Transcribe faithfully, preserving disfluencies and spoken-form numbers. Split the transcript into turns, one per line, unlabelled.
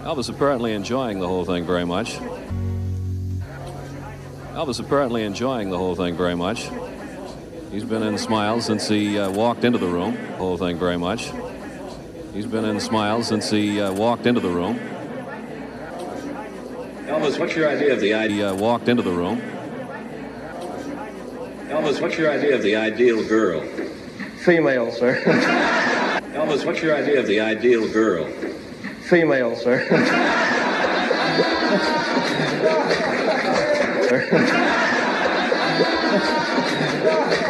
Elvis apparently enjoying the whole thing very much. Elvis apparently enjoying the whole thing very much. He's been in smiles since he uh, walked into the room. Whole thing very much. He's been in smiles since he uh, walked into the room. Elvis, what's your idea of the idea? He uh, walked into the room. Elvis, what's your idea of the ideal girl?
Female, sir.
Elvis, what's your idea of the ideal girl?
Female, sir. sir.